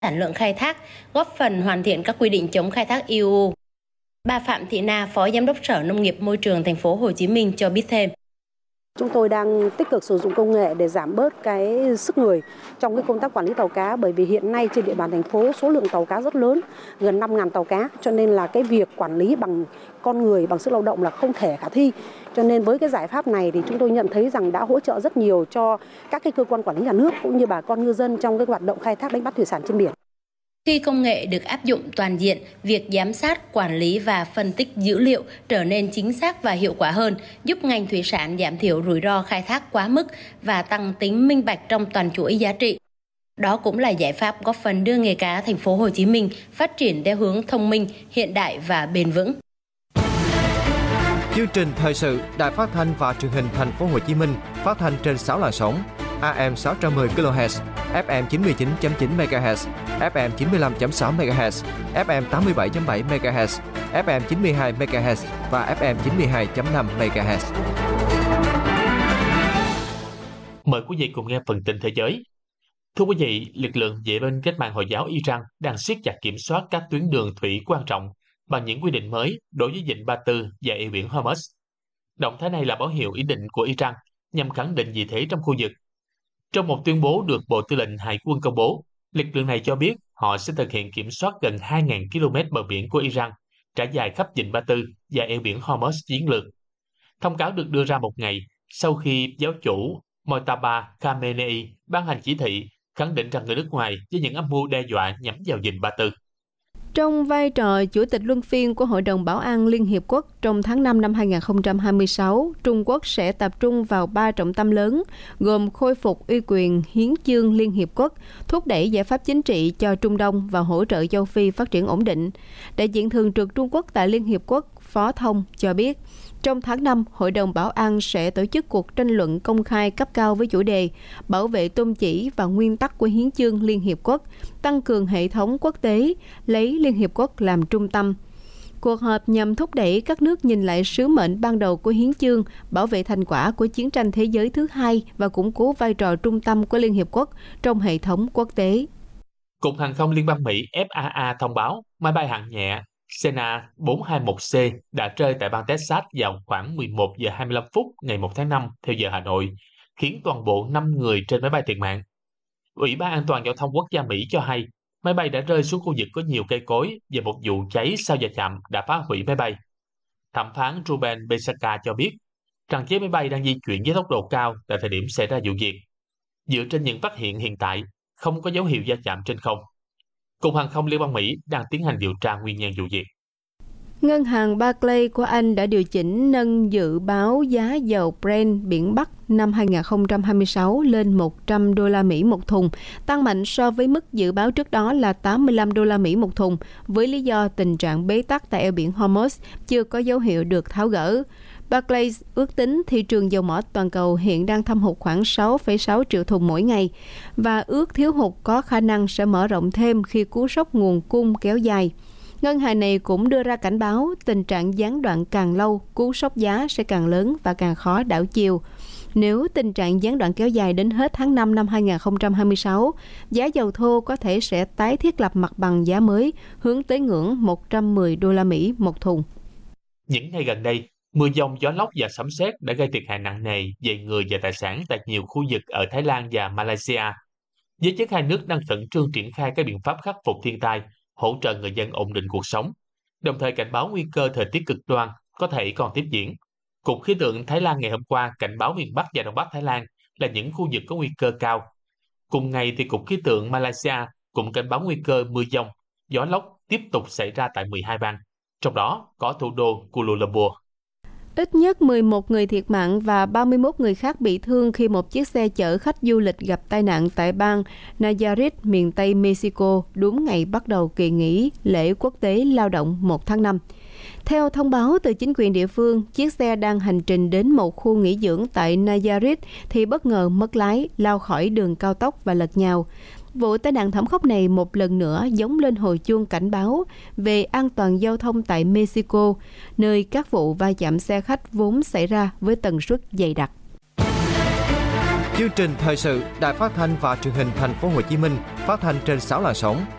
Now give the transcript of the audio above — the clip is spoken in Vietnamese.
sản lượng khai thác, góp phần hoàn thiện các quy định chống khai thác EU. Bà Phạm Thị Na, Phó Giám đốc Sở Nông nghiệp Môi trường Thành phố Hồ Chí Minh cho biết thêm. Chúng tôi đang tích cực sử dụng công nghệ để giảm bớt cái sức người trong cái công tác quản lý tàu cá, bởi vì hiện nay trên địa bàn thành phố số lượng tàu cá rất lớn, gần 5.000 tàu cá, cho nên là cái việc quản lý bằng con người, bằng sức lao động là không thể khả thi. Cho nên với cái giải pháp này thì chúng tôi nhận thấy rằng đã hỗ trợ rất nhiều cho các cái cơ quan quản lý nhà nước cũng như bà con ngư dân trong cái hoạt động khai thác đánh bắt thủy sản trên biển. Khi công nghệ được áp dụng toàn diện, việc giám sát, quản lý và phân tích dữ liệu trở nên chính xác và hiệu quả hơn, giúp ngành thủy sản giảm thiểu rủi ro khai thác quá mức và tăng tính minh bạch trong toàn chuỗi giá trị. Đó cũng là giải pháp góp phần đưa nghề cá Thành phố Hồ Chí Minh phát triển theo hướng thông minh, hiện đại và bền vững. Chương trình thời sự Đài Phát thanh và Truyền hình Thành phố Hồ Chí Minh phát thanh trên 6 làn sóng: AM 610 kHz, FM 99.9 MHz, FM 95.6 MHz, FM 87.7 MHz, FM 92 MHz và FM 92.5 MHz. Mời quý vị cùng nghe phần tin thế giới. Thưa quý vị, lực lượng vệ binh cách mạng Hồi giáo Iran đang siết chặt kiểm soát các tuyến đường thủy quan trọng bằng những quy định mới đối với vịnh Ba Tư và eo biển Hormuz. Động thái này là báo hiệu ý định của Iran nhằm khẳng định vị thế trong khu vực. Trong một tuyên bố được Bộ Tư lệnh Hải quân công bố, lực lượng này cho biết họ sẽ thực hiện kiểm soát gần 2.000 km bờ biển của Iran, trải dài khắp vịnh Ba Tư và eo biển Hormuz chiến lược. Thông cáo được đưa ra một ngày sau khi giáo chủ Mojtaba Khamenei ban hành chỉ thị khẳng định rằng người nước ngoài với những âm mưu đe dọa nhắm vào vịnh Ba Tư. Trong vai trò Chủ tịch luân phiên của Hội đồng Bảo an Liên Hiệp Quốc trong tháng 5 năm 2026, Trung Quốc sẽ tập trung vào 3 trọng tâm lớn, gồm khôi phục uy quyền hiến chương Liên Hiệp Quốc, thúc đẩy giải pháp chính trị cho Trung Đông và hỗ trợ châu Phi phát triển ổn định. Đại diện thường trực Trung Quốc tại Liên Hiệp Quốc Phó Thông cho biết, trong tháng 5, Hội đồng Bảo an sẽ tổ chức cuộc tranh luận công khai cấp cao với chủ đề bảo vệ tôn chỉ và nguyên tắc của Hiến chương Liên Hiệp Quốc, tăng cường hệ thống quốc tế, lấy Liên Hiệp Quốc làm trung tâm. Cuộc họp nhằm thúc đẩy các nước nhìn lại sứ mệnh ban đầu của Hiến chương, bảo vệ thành quả của chiến tranh thế giới thứ hai và củng cố vai trò trung tâm của Liên Hiệp Quốc trong hệ thống quốc tế. Cục Hàng không Liên bang Mỹ FAA thông báo máy bay hạng nhẹ Cessna 421C đã rơi tại bang Texas vào khoảng 11 giờ 25 phút ngày 1 tháng 5 theo giờ Hà Nội, khiến toàn bộ 5 người trên máy bay thiệt mạng. Ủy ban An toàn Giao thông Quốc gia Mỹ cho hay, máy bay đã rơi xuống khu vực có nhiều cây cối và một vụ cháy sau va chạm đã phá hủy máy bay. Thẩm phán Ruben Besaka cho biết rằng chiếc máy bay đang di chuyển với tốc độ cao tại thời điểm xảy ra vụ việc. Dựa trên những phát hiện hiện tại, không có dấu hiệu va chạm trên không. Cục Hàng không Liên bang Mỹ đang tiến hành điều tra nguyên nhân vụ việc. Ngân hàng Barclays của Anh đã điều chỉnh nâng dự báo giá dầu Brent biển Bắc năm 2026 lên 100 đô la Mỹ một thùng, tăng mạnh so với mức dự báo trước đó là 85 đô la Mỹ một thùng, với lý do tình trạng bế tắc tại eo biển Hormuz chưa có dấu hiệu được tháo gỡ. Barclays ước tính thị trường dầu mỏ toàn cầu hiện đang thâm hụt khoảng 6,6 triệu thùng mỗi ngày và ước thiếu hụt có khả năng sẽ mở rộng thêm khi cú sốc nguồn cung kéo dài. Ngân hàng này cũng đưa ra cảnh báo tình trạng gián đoạn càng lâu, cú sốc giá sẽ càng lớn và càng khó đảo chiều. Nếu tình trạng gián đoạn kéo dài đến hết tháng 5 năm 2026, giá dầu thô có thể sẽ tái thiết lập mặt bằng giá mới, hướng tới ngưỡng 110 đô la Mỹ một thùng. Những ngày gần đây, mưa dông, gió lốc và sấm sét đã gây thiệt hại nặng nề về người và tài sản tại nhiều khu vực ở Thái Lan và Malaysia. Giới chức hai nước đang khẩn trương triển khai các biện pháp khắc phục thiên tai, hỗ trợ người dân ổn định cuộc sống, đồng thời cảnh báo nguy cơ thời tiết cực đoan có thể còn tiếp diễn. Cục Khí tượng Thái Lan ngày hôm qua cảnh báo miền Bắc và Đông Bắc Thái Lan là những khu vực có nguy cơ cao. Cùng ngày thì Cục Khí tượng Malaysia cũng cảnh báo nguy cơ mưa dông, gió lốc tiếp tục xảy ra tại 12 bang, trong đó có thủ đô Kuala Lumpur. Ít nhất 11 người thiệt mạng và 31 người khác bị thương khi một chiếc xe chở khách du lịch gặp tai nạn tại bang Nayarit, miền Tây Mexico, đúng ngày bắt đầu kỳ nghỉ lễ quốc tế lao động 1 tháng 5. Theo thông báo từ chính quyền địa phương, chiếc xe đang hành trình đến một khu nghỉ dưỡng tại Nayarit thì bất ngờ mất lái, lao khỏi đường cao tốc và lật nhào. Vụ tai nạn thảm khốc này một lần nữa giống lên hồi chuông cảnh báo về an toàn giao thông tại Mexico, nơi các vụ va chạm xe khách vốn xảy ra với tần suất dày đặc. Chương trình thời sự Đài Phát thanh và Truyền hình Thành phố Hồ Chí Minh phát thanh trên 6 làn sóng